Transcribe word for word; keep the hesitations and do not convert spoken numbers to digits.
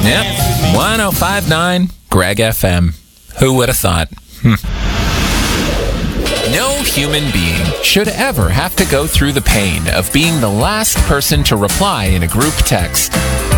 Yep, one oh five point nine Greg F M. Who would have thought? Hmm. No human being should ever have to go through the pain of being the last person to reply in a group text.